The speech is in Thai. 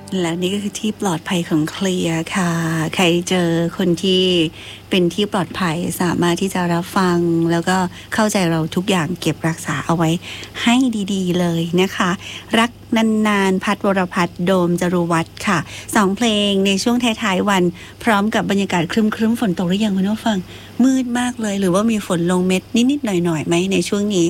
และนี่ก็คือที่ปลอดภัยของเคลียร์ค่ะใครเจอคนที่เป็นที่ปลอดภัยสามารถที่จะรับฟังแล้วก็เข้าใจเราทุกอย่างเก็บรักษาเอาไว้ให้ดีๆเลยนะคะรักนานๆพัดวรพัฒน์โดมจรุวัฒน์ค่ะ2เพลงในช่วงท้ายๆวันพร้อมกับบรรยากาศครึ้มๆฝนตกหรือยังคุณผู้ฟังมืดมากเลยหรือว่ามีฝนลงเม็ดนิดๆหน่อยๆไหมในช่วงนี้